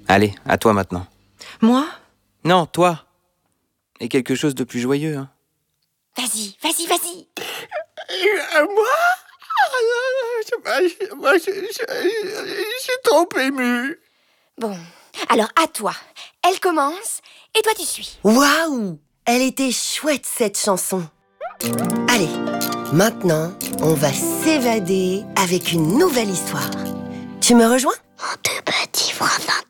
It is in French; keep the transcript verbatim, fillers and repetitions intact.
Allez, à toi maintenant. Moi? Non, toi. Et quelque chose de plus joyeux, hein. Vas-y, vas-y, vas-y. Euh, moi je, moi, je, je, je, je suis trop ému. Bon, alors à toi. Elle commence et toi tu suis. Waouh! Elle était chouette cette chanson. Allez, maintenant, on va s'évader avec une nouvelle histoire. Tu me rejoins? Mon deux petits voisins